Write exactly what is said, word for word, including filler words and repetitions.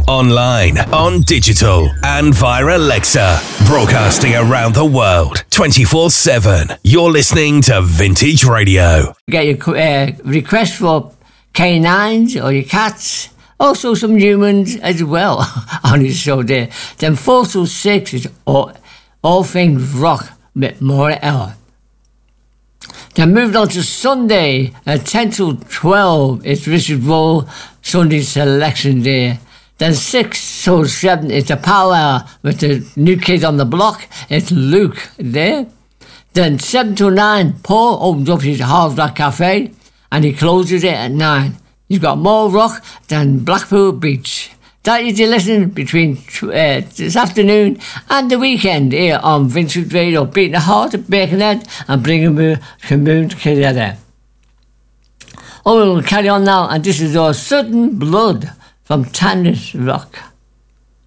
online, on digital, and via Alexa. Broadcasting around the world, twenty-four seven. You're listening to Vintage Radio. Get your uh, requests for canines or your cats. Also some humans as well on his show there. Then four till six is all, all things rock with Maura Eller. Then moved on to Sunday at ten till twelve. It's Richard Roll Sunday selection there. Then six till seven is the Power Hour with the new kid on the block. It's Luke there. Then seven till nine, Paul opens up his Hard Rock Cafe and he closes it at nine. You've got more rock than Blackpool Beach. That is your listening between uh, this afternoon and the weekend here on Vintage Radio, beating the heart of Birkenhead and bringing the community together. Oh, we'll carry on now, and this is our Sudden Blood from Tannis Rock.